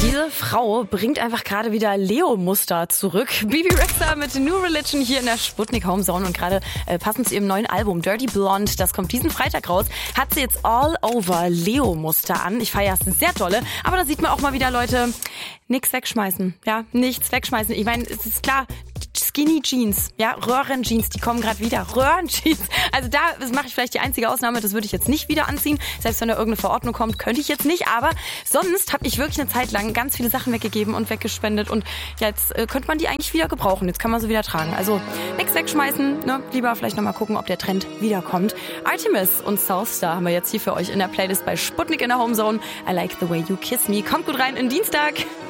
Diese Frau bringt einfach gerade wieder Leo-Muster zurück. Bebe Rexha mit New Religion hier in der Sputnik Homezone und gerade passend zu ihrem neuen Album Dirty Blonde, das kommt diesen Freitag raus, hat sie jetzt all over Leo-Muster an. Ich feiere es sehr dolle, aber da sieht man auch mal wieder, Leute, nichts wegschmeißen. Ja, nichts wegschmeißen. Ich meine, es ist klar, Skinny Jeans, ja, Röhrenjeans, die kommen gerade wieder. Röhrenjeans. Also das mache ich vielleicht die einzige Ausnahme, das würde ich jetzt nicht wieder anziehen. Selbst wenn da irgendeine Verordnung kommt, könnte ich jetzt nicht. Aber sonst habe ich wirklich eine Zeit lang ganz viele Sachen weggegeben und weggespendet. Und jetzt könnte man die eigentlich wieder gebrauchen. Jetzt kann man sie wieder tragen. Also nichts wegschmeißen, ne? Lieber vielleicht nochmal gucken, ob der Trend wiederkommt. Artemis und Southstar haben wir jetzt hier für euch in der Playlist bei Sputnik in der Homezone. I like the way you kiss me. Kommt gut rein in Dienstag.